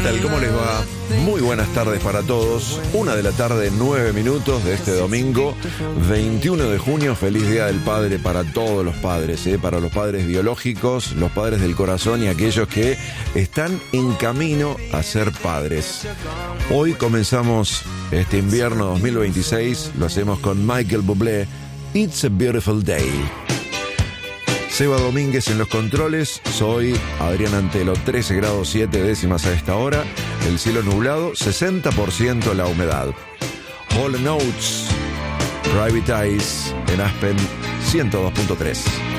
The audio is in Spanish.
tal? ¿Cómo les va? Muy buenas tardes para todos. 1:09 p.m. de este domingo, 21 de junio. Feliz Día del Padre para todos los padres, para los padres biológicos, los padres del corazón y aquellos que están en camino a ser padres. Hoy comenzamos este invierno 2026, lo hacemos con Michael Bublé, It's a Beautiful Day. Seba Domínguez en los controles, soy Adrián Antelo, 13 grados 7 décimas a esta hora, el cielo nublado, 60% la humedad. Hall & Oates, Private Eyes en Aspen 102.3.